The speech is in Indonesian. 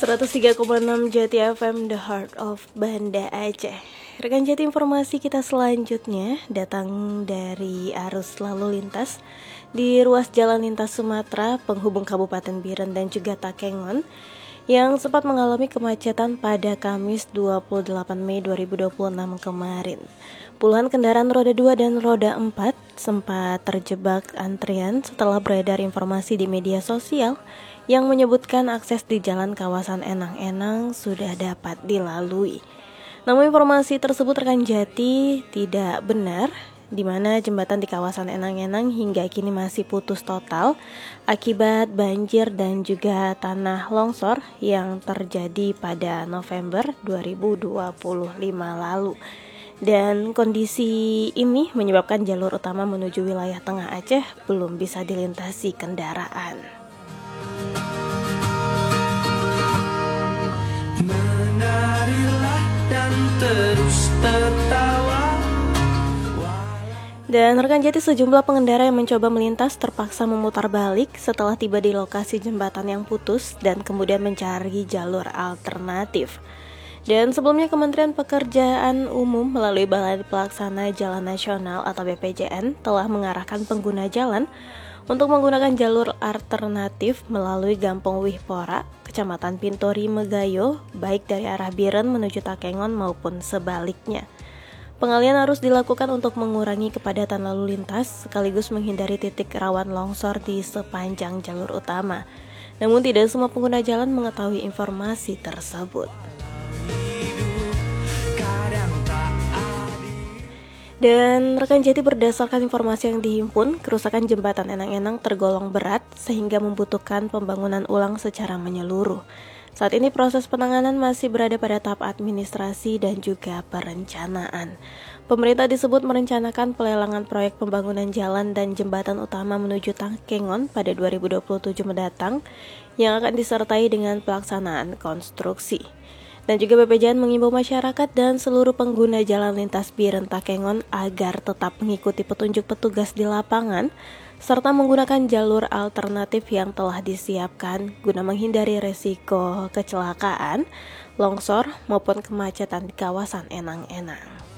103,6 Jati FM, The Heart of Banda Aceh. Rekan Jati, informasi kita selanjutnya datang dari arus lalu lintas di ruas jalan lintas Sumatera penghubung Kabupaten Biren dan juga Takengon yang sempat mengalami kemacetan pada Kamis 28 Mei 2026 kemarin. Puluhan kendaraan roda 2 dan roda 4 sempat terjebak antrian setelah beredar informasi di media sosial yang menyebutkan akses di jalan kawasan Enang-Enang sudah dapat dilalui. Namun informasi tersebut rekan Jati tidak benar, di mana jembatan di kawasan Enang-Enang hingga kini masih putus total akibat banjir dan juga tanah longsor yang terjadi pada November 2025 lalu. Dan kondisi ini menyebabkan jalur utama menuju wilayah Tengah Aceh belum bisa dilintasi kendaraan. Menarilah dan terus tertawa. Dan rekan Jati, sejumlah pengendara yang mencoba melintas terpaksa memutar balik setelah tiba di lokasi jembatan yang putus dan kemudian mencari jalur alternatif. Dan sebelumnya Kementerian Pekerjaan Umum melalui Balai Pelaksana Jalan Nasional atau BPJN telah mengarahkan pengguna jalan untuk menggunakan jalur alternatif melalui Gampong Wihpora, Kecamatan Pintori Megayo, baik dari arah Biren menuju Takengon maupun sebaliknya. Pengalian arus dilakukan untuk mengurangi kepadatan lalu lintas sekaligus menghindari titik rawan longsor di sepanjang jalur utama. Namun tidak semua pengguna jalan mengetahui informasi tersebut. Dan rekan Jati, berdasarkan informasi yang dihimpun, kerusakan jembatan Enang-Enang tergolong berat sehingga membutuhkan pembangunan ulang secara menyeluruh. Saat ini proses penanganan masih berada pada tahap administrasi dan juga perencanaan. Pemerintah disebut merencanakan pelelangan proyek pembangunan jalan dan jembatan utama menuju Takengon pada 2027 mendatang yang akan disertai dengan pelaksanaan konstruksi. Dan juga BPJN mengimbau masyarakat dan seluruh pengguna jalan lintas Biren Takengon agar tetap mengikuti petunjuk petugas di lapangan serta menggunakan jalur alternatif yang telah disiapkan guna menghindari resiko kecelakaan, longsor maupun kemacetan di kawasan Enang-Enang.